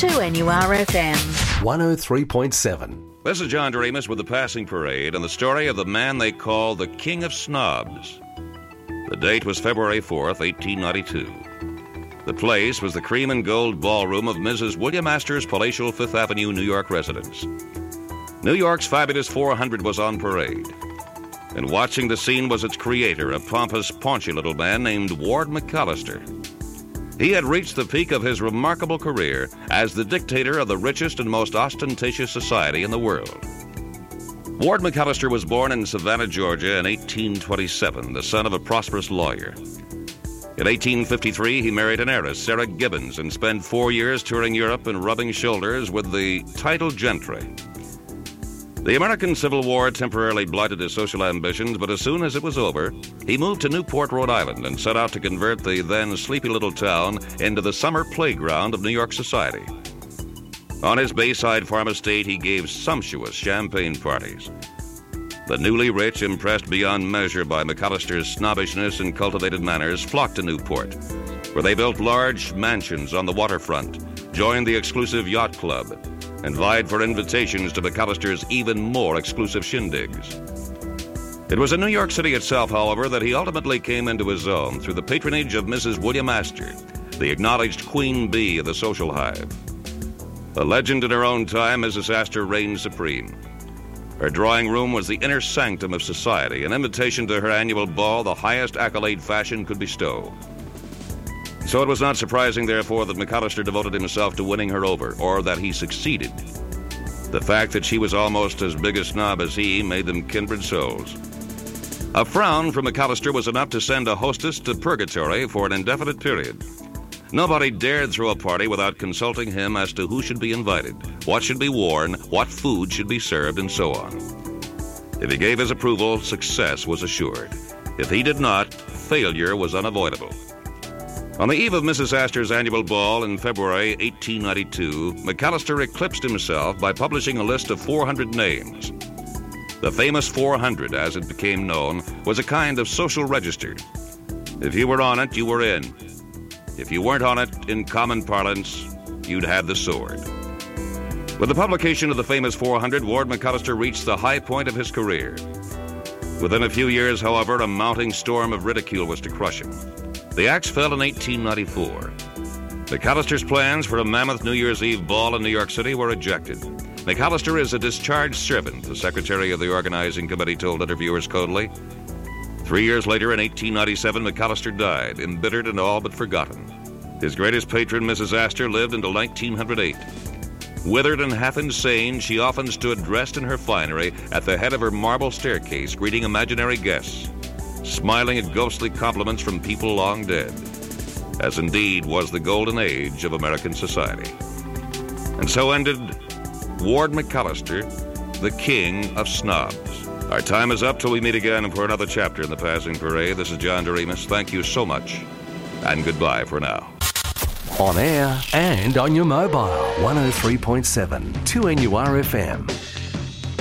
2NURFM 103.7. This is John Doremus with the Passing Parade and the story of the man they call the King of Snobs. The date was February 4th, 1892. The place was the cream and gold ballroom of Mrs. William Astor's palatial Fifth Avenue, New York residence. New York's fabulous 400 was on parade. And watching the scene was its creator, a pompous, paunchy little man named Ward McAllister. He had reached the peak of his remarkable career as the dictator of the richest and most ostentatious society in the world. Ward McAllister was born in Savannah, Georgia in 1827, the son of a prosperous lawyer. In 1853, he married an heiress, Sarah Gibbons, and spent 4 years touring Europe and rubbing shoulders with the titled gentry. The American Civil War temporarily blighted his social ambitions, but as soon as it was over, he moved to Newport, Rhode Island, and set out to convert the then sleepy little town into the summer playground of New York society. On his Bayside farm estate, he gave sumptuous champagne parties. The newly rich, impressed beyond measure by McAllister's snobbishness and cultivated manners, flocked to Newport, where they built large mansions on the waterfront, joined the exclusive yacht club, and vied for invitations to McAllister's even more exclusive shindigs. It was in New York City itself, however, that he ultimately came into his own through the patronage of Mrs. William Astor, the acknowledged queen bee of the social hive. A legend in her own time, Mrs. Astor reigned supreme. Her drawing room was the inner sanctum of society, an invitation to her annual ball, the highest accolade fashion could bestow. So it was not surprising, therefore, that McAllister devoted himself to winning her over, or that he succeeded. The fact that she was almost as big a snob as he made them kindred souls. A frown from McAllister was enough to send a hostess to purgatory for an indefinite period. Nobody dared throw a party without consulting him as to who should be invited, what should be worn, what food should be served, and so on. If he gave his approval, success was assured. If he did not, failure was unavoidable. On the eve of Mrs. Astor's annual ball in February 1892, McAllister eclipsed himself by publishing a list of 400 names. The famous 400, as it became known, was a kind of social register. If you were on it, you were in. If you weren't on it, in common parlance, you'd have the sword. With the publication of the famous 400, Ward McAllister reached the high point of his career. Within a few years, however, a mounting storm of ridicule was to crush him. The axe fell in 1894. McAllister's plans for a mammoth New Year's Eve ball in New York City were rejected. McAllister is a discharged servant, the secretary of the organizing committee told interviewers coldly. 3 years later, in 1897, McAllister died, embittered and all but forgotten. His greatest patron, Mrs. Astor, lived until 1908. Withered and half insane, she often stood dressed in her finery at the head of her marble staircase, greeting imaginary guests, smiling at ghostly compliments from people long dead, as indeed was the golden age of American society. And so ended Ward McAllister, the King of Snobs. Our time is up till we meet again for another chapter in the Passing Parade. This is John Doremus. Thank you so much, and goodbye for now. On air and on your mobile, 103.7 2NURFM.